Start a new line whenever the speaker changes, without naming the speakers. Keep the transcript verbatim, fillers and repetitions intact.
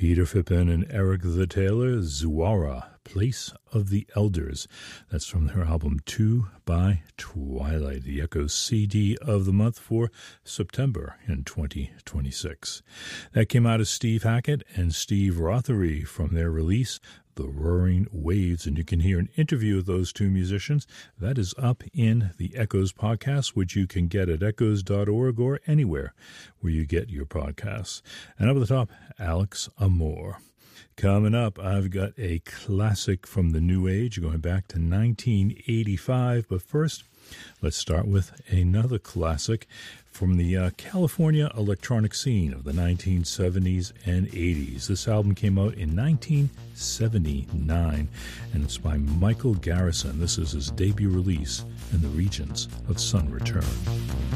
Peter Phippen and Eric the Taylor, Zuara, Place of the Elders. That's from their album Two by Twilight, the Echoes C D of the month for September in twenty twenty-six. That came out of Steve Hackett and Steve Rothery from their release, The Roaring Waves, and you can hear an interview of those two musicians. That is up in the Echoes podcast, which you can get at echoes dot org or anywhere where you get your podcasts. And up at the top, Alex Amor. Coming up, I've got a classic from the New Age going back to nineteen eighty-five. But first, let's start with another classic from the uh, California electronic scene of the nineteen seventies and eighties. This album came out in nineteen seventy-nine, and it's by Michael Garrison. This is his debut release in the regions of Sun Return.